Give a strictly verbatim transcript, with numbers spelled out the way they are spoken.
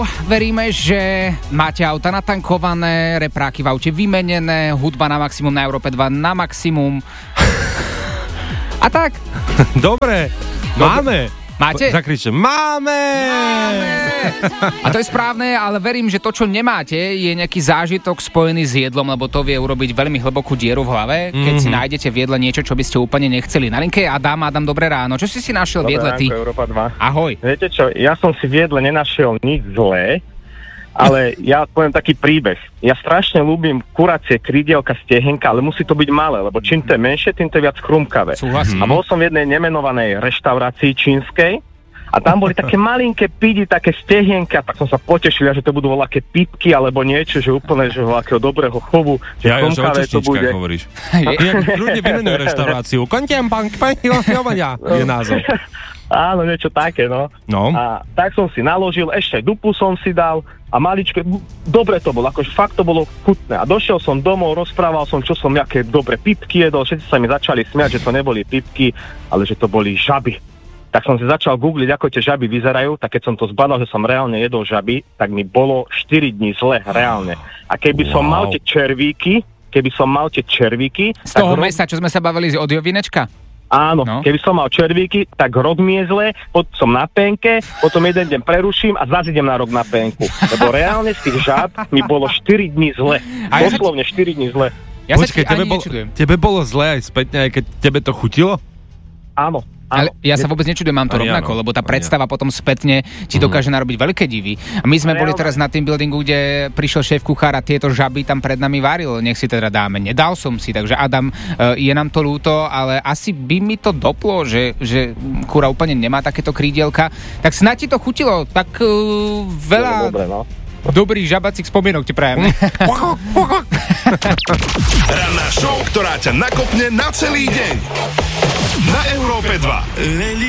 Veríme, že máte auta natankované, repráky v aute vymenené, hudba na maximum na Európe dva na maximum. A tak. Dobre, máme. Máte? Zakričte, máme! Máme! A to je správne, ale verím, že to, čo nemáte, je nejaký zážitok spojený s jedlom, lebo to vie urobiť veľmi hlbokú dieru v hlave, keď mm-hmm. si nájdete v jedle niečo, čo by ste úplne nechceli. Na linke Adam, Adam, dobré ráno. Čo si si našiel v jedle ty? Európa dva. Ahoj. Viete čo, ja som si v jedle nenašiel nič zlé, ale ja poviem taký príbeh. Ja strašne ľúbim kuracie krídielka, stehenka, ale musí to byť malé, lebo čím to je menšie, tým to je viac chrumkavé. Súhlasím. A bol som v jednej nemenovanej reštaurácii čínskej a tam boli také malinké pidi, také stehenka, tak som sa potešil, že to budú voľaké pipky alebo niečo, že úplne, že voľakého dobrého chovu, že ja, chrumkavé ja, to bude. Hovoríš. Ľudia vymenujú reštauráciu. Kontiem bank, je názov. Áno, niečo také, no. no. A tak som si naložil, ešte aj dupu som si dal a maličké, dobre to bolo, akože fakt to bolo chutné. A došiel som domov, rozprával som, čo som, aké dobré pipky jedol, všetci sa mi začali smiať, že to neboli pipky, ale že to boli žaby. Tak som si začal googliť, ako tie žaby vyzerajú, tak keď som to zbadal, že som reálne jedol žaby, tak mi bolo štyri dní zle, reálne. A keby wow. som mal tie červíky, keby som mal tie červíky... Z toho ro... mesa, čo sme sa bavili od Jovinečka? Áno, no. Keby som mal červíky, tak rok mi je zle, potom som na penke, potom jeden deň preruším a zase idem na rok na penku. Lebo reálne z tých žáb mi bolo štyri dní zle. Doslovne štyri dní zle. Ja Počkej, sa ti tebe, ani bol, tebe bolo zle aj spätne, aj keď tebe to chutilo? Áno. Ale ja sa vôbec nečudujem, mám to Ani rovnako, áno. lebo tá Ani predstava áno. potom spätne ti dokáže narobiť veľké divy. A my sme boli teraz na team buildingu, kde prišiel šéf kuchár a tieto žaby tam pred nami varil. Nech si teda dáme. Nedal som si, takže Adam, je nám to ľúto, ale asi by mi to doplo, že, že kura úplne nemá takéto krídielka. Tak snáď ti to chutilo. Tak uh, veľa Dobre, no. dobrých žabacích spomienok ti prajem. Ranná show, ktorá ťa nakopne na celý deň. Na Európe dva.